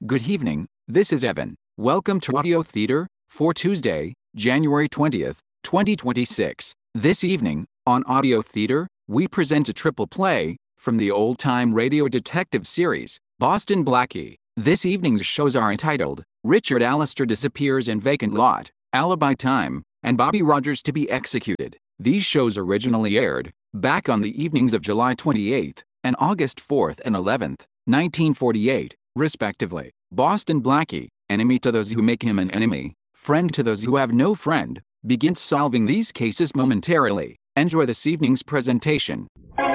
Good evening, this is Evan. Welcome to Audio Theater for Tuesday, January 20th, 2026. This evening, on Audio Theater, we present a triple play from the old-time radio detective series, Boston Blackie. This evening's shows are entitled Richard Allister Disappears in Vacant Lot, Alibi Time, and Bobby Rogers to be Executed. These shows originally aired back on the evenings of July 28th and August 4th and 11th, 1948, respectively. Boston Blackie, enemy to those who make him an enemy, friend to those who have no friend, begins solving these cases momentarily. Enjoy this evening's presentation.